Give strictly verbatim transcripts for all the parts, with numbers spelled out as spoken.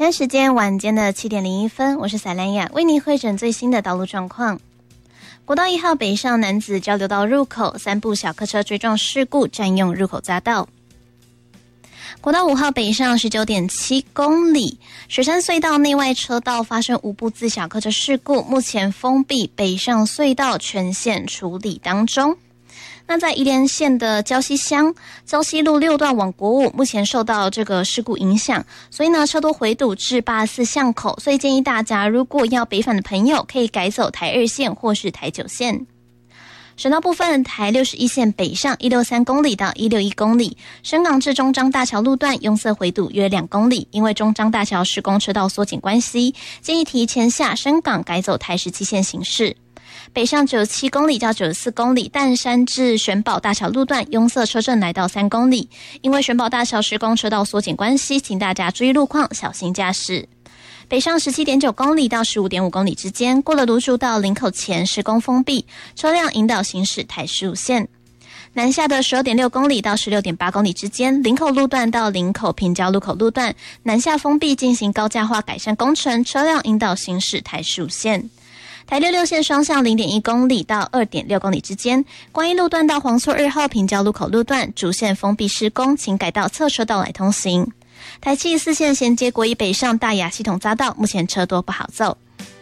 现在时间晚间的七点零一分，我是赛兰雅，为您汇诊最新的道路状况。国道一号北上男子交流道入口，三部小客车追撞事故，占用入口匝道。国道五号北上 十九点七公里，雪山隧道内外车道发生无不自小客车事故，目前封闭北上隧道全线处理当中。那在宜莲县的礁溪乡礁溪路六段往国五，目前受到这个事故影响，所以呢车多回堵至八十四巷口，所以建议大家如果要北返的朋友，可以改走台二线或是台九线。省道部分，台六十一线北上一百六十三公里到一百六十一公里，深港至中彰大桥路段拥塞回堵约两公里，因为中彰大桥施工车道缩紧关系，建议提前下深港改走台十七线行驶。北上九十七公里到九十四公里，淡山至玄宝大桥路段拥塞车阵来到三公里，因为玄宝大桥施工车道缩紧关系，请大家注意路况，小心驾驶。北上 十七点九公里到 十五点五公里之间，过了芦竹到林口前施工封闭，车辆引导行驶台十五线。南下的 十二点六公里到 十六点八公里之间，林口路段到林口平交路口路段南下封闭，进行高架化改善工程，车辆引导行驶台十五线。台六六线双向 零点一公里到 二点六公里之间，观音路段到黄厝二号平交路口路段主线封闭施工，请改道侧车道来通行。台七十四线衔接国一北上大雅系统匝道，目前车多不好走。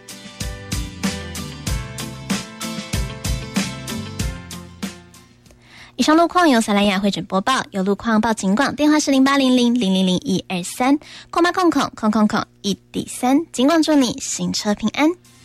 以上路况由萨莱雅汇诊播报，有路况报警广，电话是零八零零零零零一二三，空八空空空空空一底三，警广祝你行车平安。